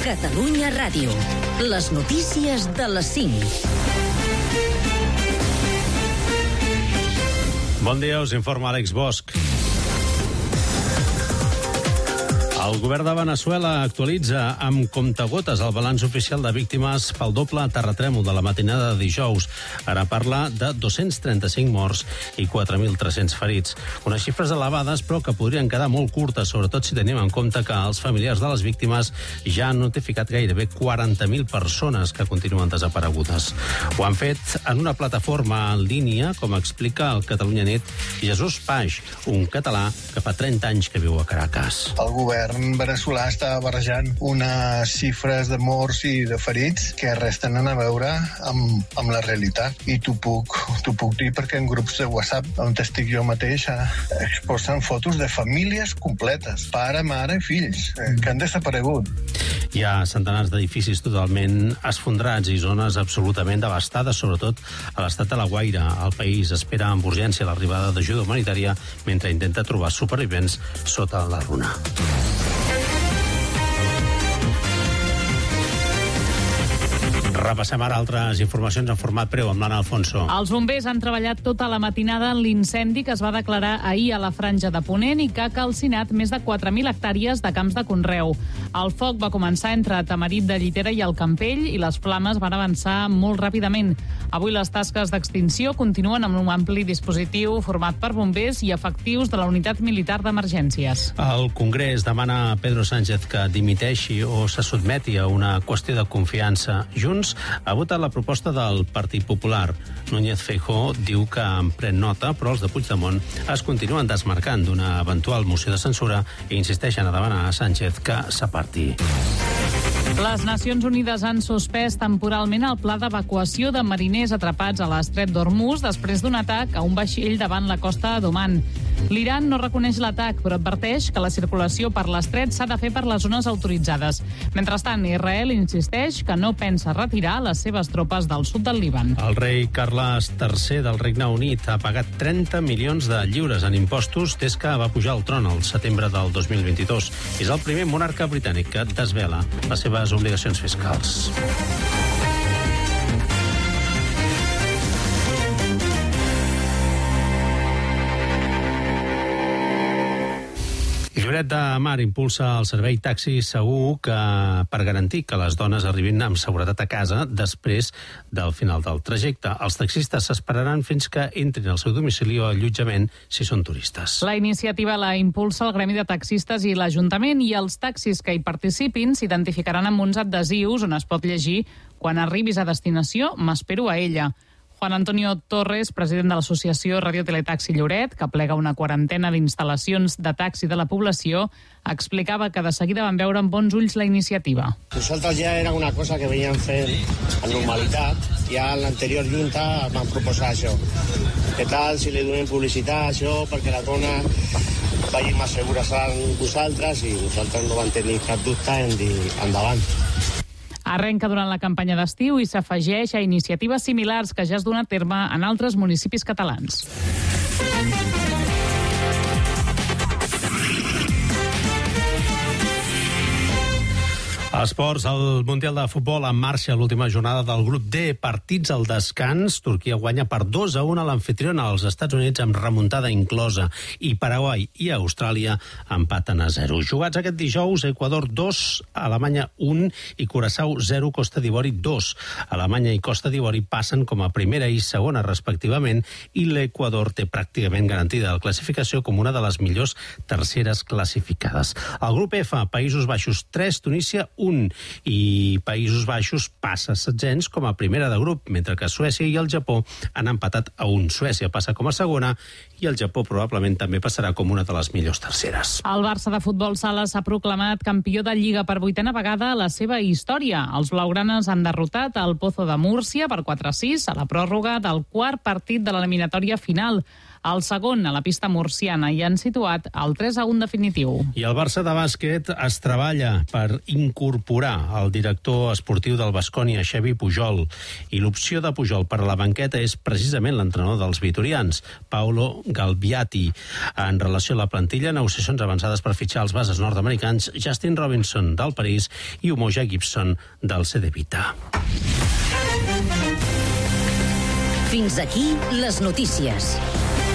Catalunya Ràdio. Les notícies de les 5. Bon dia, us informa Àlex Bosch. El govern de Veneçuela actualitza amb comptagotes el balanç oficial de víctimes pel doble terratrèmol de la matinada de dijous. Ara parla de 235 morts i 4.300 ferits. Unes xifres elevades, però que podrien quedar molt curtes, sobretot si tenim en compte que els familiars de les víctimes ja han notificat gairebé 40.000 persones que continuen desaparegudes. Ho han fet en una plataforma en línia, com explica el Catalunya Net Jesús Paix, un català que fa 30 anys que viu a Caracas. El govern veneçolà està barrejant unes xifres de morts i de ferits que res tenen a veure amb la realitat. I t'ho puc dir perquè en grups de WhatsApp on estic jo mateix exposen fotos de famílies completes, pare, mare i fills, que han desaparegut. Hi ha centenars d'edificis totalment esfondrats i zones absolutament devastades, sobretot a l'estat de La Guaira. El país espera amb urgència l'arribada d'ajuda humanitària mentre intenta trobar supervivents sota la runa. Repassem ara altres informacions en format breu amb l'Anna Alfonso. Els bombers han treballat tota la matinada en l'incendi que es va declarar ahir a la Franja de Ponent i que ha calcinat més de 4.000 hectàrees de camps de conreu. El foc va començar entre Tamarit de Llitera i el Campell i les flames van avançar molt ràpidament. Avui les tasques d'extinció continuen amb un ampli dispositiu format per bombers i efectius de la Unitat Militar d'Emergències. El Congrés demana a Pedro Sánchez que dimiteixi o se sotmeti a una qüestió de confiança. Junts ha votat la proposta del Partit Popular. Núñez Feijóo diu que en pren nota, però els de Puigdemont es continuen desmarcant d'una eventual moció de censura i insisteixen a demanar a Sánchez que s'aparti. Les Nacions Unides han suspès temporalment el pla d'evacuació de mariners atrapats a l'estret d'Hormuz després d'un atac a un vaixell davant la costa d'Oman. L'Iran no reconeix l'atac, però adverteix que la circulació per l'estret s'ha de fer per les zones autoritzades. Mentrestant, Israel insisteix que no pensa retirar les seves tropes del sud del Líban. El rei Carles III del Regne Unit ha pagat 30 milions de lliures en impostos des que va pujar al tron el setembre del 2022. És el primer monarca britànic que desvela les seves obligacions fiscals. Lloret de Mar impulsa el servei taxi segur per garantir que les dones arribin amb seguretat a casa després del final del trajecte. Els taxistes s'esperaran fins que entrin al seu domicili o allotjament si són turistes. La iniciativa la impulsa el Gremi de Taxistes i l'Ajuntament, i els taxis que hi participin s'identificaran amb uns adhesius on es pot llegir: quan arribis a destinació, m'espero a ella. Juan Antonio Torres, president de l'associació Radio Teletaxi Lloret, que plega una quarantena d'instal·lacions de taxi de la població, explicava que de seguida van veure amb bons ulls la iniciativa. Nosaltres ja era una cosa que veníem fent amb normalitat. Ja en l'anterior junta van proposar això. Què tal si li donem publicitat a això perquè la dona vagi més segures amb vosaltres, i nosaltres no vam tenir cap dubte en dir endavant. Arrenca durant la campanya d'estiu i s'afegeix a iniciatives similars que ja es duen a terme en altres municipis catalans. Esports, el Mundial de Futbol en marxa, l'última jornada del grup D, partits al descans. Turquia guanya per 2-1 a l'amfitriona als Estats Units amb remuntada inclosa, i Paraguai i Austràlia empaten a 0. Jugats aquest dijous, Equador 2, Alemanya 1 i Curaçao 0, Costa d'Ivori 2. Alemanya i Costa d'Ivori passen com a primera i segona respectivament, i l'Equador té pràcticament garantida la classificació com una de les millors terceres classificades. El grup F, Països Baixos 3, Tunísia 1, i Països Baixos passa setzents com a primera de grup, mentre que Suècia i el Japó han empatat a 1. Suècia passa com a segona i el Japó probablement també passarà com una de les millors terceres. El Barça de futbol sala s'ha proclamat campió de Lliga per 8a vegada a la seva història. Els blaugranes han derrotat el Pozo de Múrcia per 4-6 a la pròrroga del quart partit de l'eliminatòria final. El segon, a la pista murciana, i han situat el 3-1 definitiu. I el Barça de bàsquet es treballa per incorporar el director esportiu del Baskonia, Xavi Pujol. I l'opció de Pujol per a la banqueta és precisament l'entrenador dels vitorians, Paolo Galbiati. En relació a la plantilla, negociacions avançades per fitxar els bases nord-americans Justin Robinson del París i Umoja Gibson del CD Vita. Fins aquí les notícies.